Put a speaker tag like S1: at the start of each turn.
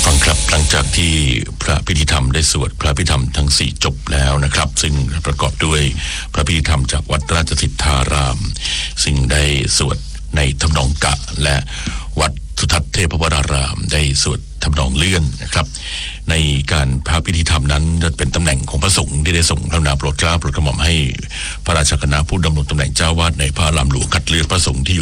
S1: ฟังครับหลังจากที่พระพิธีธรรมได้สวดพระพิธีธรรมทั้ง4จบแล้วนะครับซึ่งประกอบด้วยพระพิธีธรรมจากวัดราชสิทธารามซึ่งได้สวดในทำนองกะและวัดสุทัศน์เทพวรารามได้สวดทำนองเลื่อนนะครับในการพระพิธีธรรมนั้นจะเป็นตำแหน่งของพระสงฆ์ที่ได้ส่งพระนามโปรดเกล้าโปรดกระหม่อมให้พระราชคณะผู้ดำรงตำแหน่งเจ้าวาดในพระอารามหลวงคัดเลือกพระสงฆ์ที่